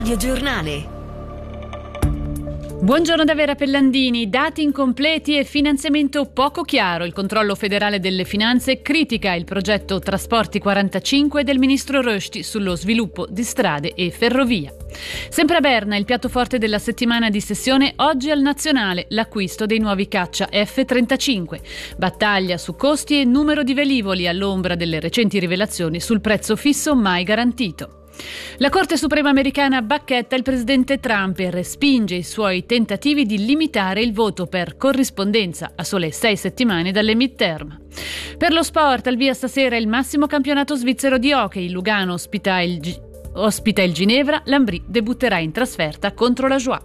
Radio Giornale. Buongiorno da Vera Pellandini. Dati incompleti e finanziamento poco chiaro. Il controllo federale delle finanze critica il progetto Trasporti 45 del ministro Rösti sullo sviluppo di strade e ferrovia. Sempre a Berna, il piatto forte della settimana di sessione oggi al Nazionale, l'acquisto dei nuovi caccia F-35. Battaglia su costi e numero di velivoli all'ombra delle recenti rivelazioni sul prezzo fisso mai garantito. La Corte Suprema americana bacchetta il presidente Trump e respinge i suoi tentativi di limitare il voto per corrispondenza a sole 6 settimane dalle midterm. Per lo sport, al via stasera il massimo campionato svizzero di hockey. Lugano ospita il Ginevra, l'Ambry debutterà in trasferta contro la Joie.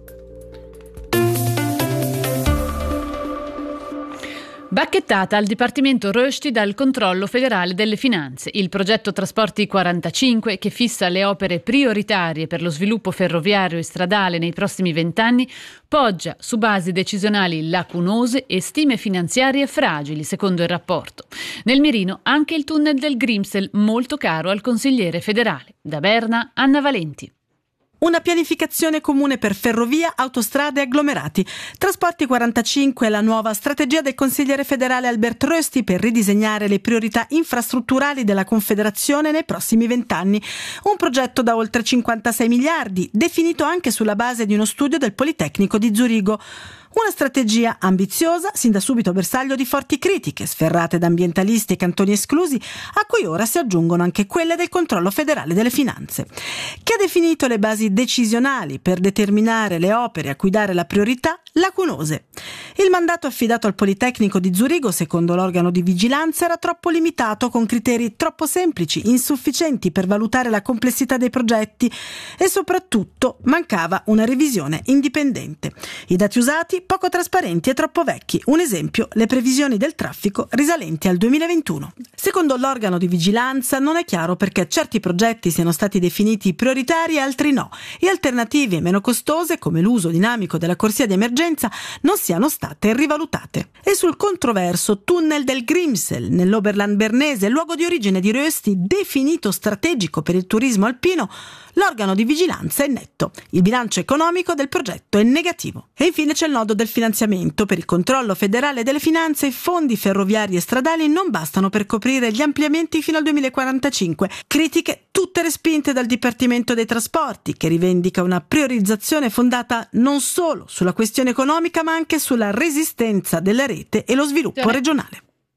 Bacchettata al Dipartimento Rösti dal controllo federale delle finanze. Il progetto Trasporti 45, che fissa le opere prioritarie per lo sviluppo ferroviario e stradale nei prossimi 20 anni, poggia su basi decisionali lacunose e stime finanziarie fragili, secondo il rapporto. Nel mirino anche il tunnel del Grimsel, molto caro al consigliere federale. Da Berna, Anna Valenti. Una pianificazione comune per ferrovia, autostrade e agglomerati. Trasporti 45 è la nuova strategia del consigliere federale Albert Rösti per ridisegnare le priorità infrastrutturali della Confederazione nei prossimi 20 anni. Un progetto da oltre 56 miliardi, definito anche sulla base di uno studio del Politecnico di Zurigo. Una strategia ambiziosa, sin da subito bersaglio di forti critiche, sferrate da ambientalisti e cantoni esclusi, a cui ora si aggiungono anche quelle del controllo federale delle finanze, che ha definito le basi decisionali per determinare le opere a cui dare la priorità lacunose. Il mandato affidato al Politecnico di Zurigo, secondo l'organo di vigilanza, era troppo limitato, con criteri troppo semplici, insufficienti per valutare la complessità dei progetti e soprattutto mancava una revisione indipendente. I dati usati poco trasparenti e troppo vecchi. Un esempio, le previsioni del traffico risalenti al 2021. Secondo l'organo di vigilanza non è chiaro perché certi progetti siano stati definiti prioritari e altri no, e alternative meno costose, come l'uso dinamico della corsia di emergenza, non siano state rivalutate. E sul controverso tunnel del Grimsel, nell'Oberland bernese, luogo di origine di Rösti, definito strategico per il turismo alpino, l'organo di vigilanza è netto. Il bilancio economico del progetto è negativo. E infine c'è il nodo del finanziamento. Per il controllo federale delle finanze, i fondi ferroviari e stradali non bastano per coprire gli ampliamenti fino al 2045. Critiche tutte respinte dal Dipartimento dei Trasporti, che rivendica una priorizzazione fondata non solo sulla questione economica, ma anche sulla resistenza della rete e lo sviluppo regionale.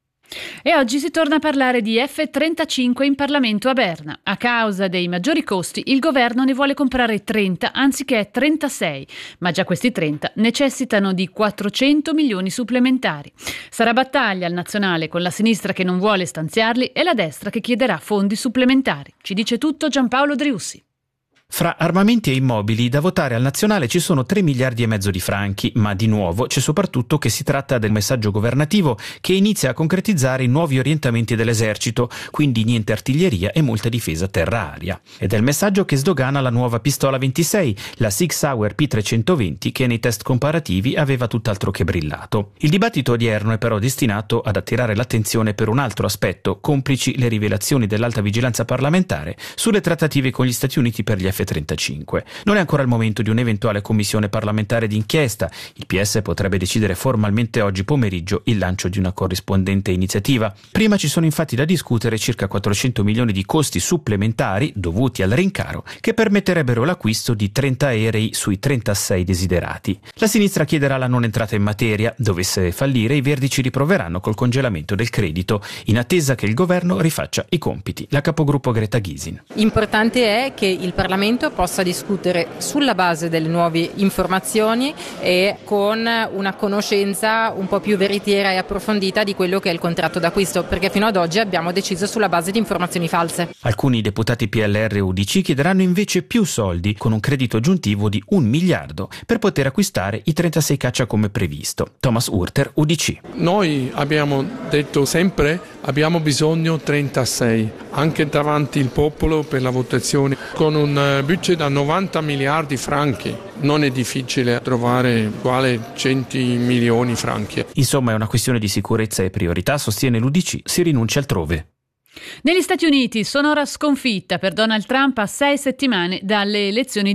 E oggi si torna a parlare di F-35 in Parlamento a Berna. A causa dei maggiori costi, il governo ne vuole comprare 30 anziché 36, ma già questi 30 necessitano di 400 milioni supplementari. Sarà battaglia al Nazionale, con la sinistra che non vuole stanziarli e la destra che chiederà fondi supplementari. Ci dice tutto Giampaolo Driussi. Fra armamenti e immobili, da votare al Nazionale ci sono 3 miliardi e mezzo di franchi, ma di nuovo c'è soprattutto che si tratta del messaggio governativo che inizia a concretizzare i nuovi orientamenti dell'esercito, quindi niente artiglieria e molta difesa terra-aria. Ed è il messaggio che sdogana la nuova pistola 26, la Sig Sauer P320, che nei test comparativi aveva tutt'altro che brillato. Il dibattito odierno è però destinato ad attirare l'attenzione per un altro aspetto, complici le rivelazioni dell'alta vigilanza parlamentare sulle trattative con gli Stati Uniti per gli F-35. Non è ancora il momento di un'eventuale commissione parlamentare d'inchiesta. Il PS potrebbe decidere formalmente oggi pomeriggio il lancio di una corrispondente iniziativa. Prima ci sono infatti da discutere circa 400 milioni di costi supplementari dovuti al rincaro che permetterebbero l'acquisto di 30 aerei sui 36 desiderati. La sinistra chiederà la non entrata in materia. Dovesse fallire, i Verdi ci riproveranno col congelamento del credito, in attesa che il governo rifaccia i compiti. La capogruppo Greta Gysin. Importante è che il Parlamento possa discutere sulla base delle nuove informazioni e con una conoscenza un po' più veritiera e approfondita di quello che è il contratto d'acquisto, perché fino ad oggi abbiamo deciso sulla base di informazioni false. Alcuni deputati PLR e UDC chiederanno invece più soldi, con un credito aggiuntivo di 1 miliardo, per poter acquistare i 36 caccia come previsto. Thomas Urter, UDC. Noi abbiamo detto sempre abbiamo bisogno 36, anche davanti il popolo per la votazione, con un budget da 90 miliardi franchi. Non è difficile trovare quale 100 milioni franchi. Insomma, è una questione di sicurezza e priorità, sostiene l'UDC, si rinuncia altrove. Negli Stati Uniti, sonora sconfitta per Donald Trump a 6 settimane dalle elezioni